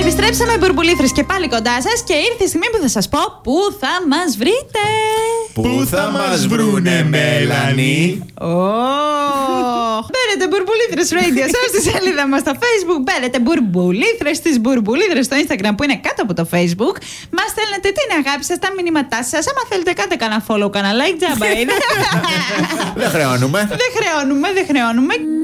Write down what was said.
Επιστρέψαμε μπουρμπουλήθρες και πάλι κοντά σας και ήρθε η στιγμή που θα σας πω πού θα μας βρείτε. Πού θα μας βρουνε, Μέλανη? Μπαίνετε μπουρμπουλήθρες Radio Show στη σελίδα μας στο Facebook. Μπαίνετε μπουρμπουλήθρες στις μπουρμπουλήθρες στο Instagram που είναι κάτω από το Facebook. Μας στέλνετε την αγάπη σας, τα μηνύματά σας. Άμα θέλετε κάντε κανένα follow, κανένα like, τζάμπα είναι. Δεν χρεώνουμε. Δεν χρεώνουμε.